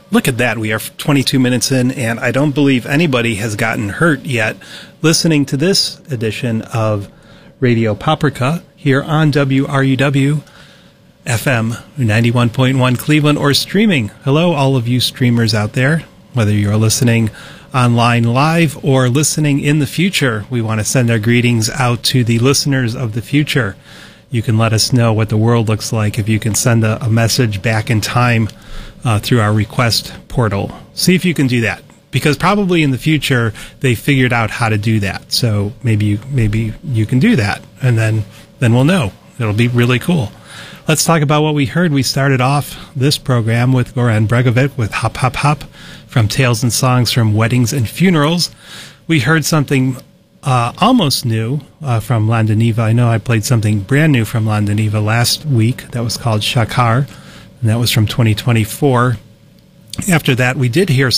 Look at that. We are 22 minutes in, and I don't believe anybody has gotten hurt yet listening to this edition of Radio Paprika here on WRUW FM 91.1 Cleveland or streaming. Hello, all of you streamers out there, whether you're listening online live or listening in the future. We want to send our greetings out to the listeners of the future. You can let us know what the world looks like if you can send a message back in time through our request portal. See if you can do that, because probably in the future they figured out how to do that. So maybe you can do that, and then we'll know. It'll be really cool. Let's talk about what we heard. We started off this program with Goran Bregovic with Hop Hop Hop from Tales and Songs from Weddings and Funerals. We heard something almost new from Landaniva. I know I played something brand new from Landaniva last week that was called Shakar, and that was from 2024. After that, we did hear